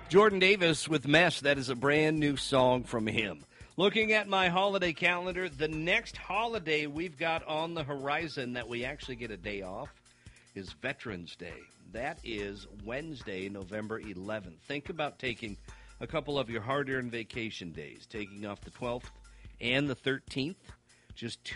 Jordan Davis with Mess. That is a brand new song from him. Looking at my holiday calendar, the next holiday we've got on the horizon that we actually get a day off is Veterans Day. That is Wednesday, November 11th. Think about taking a couple of your hard-earned vacation days, taking off the 12th and the 13th, just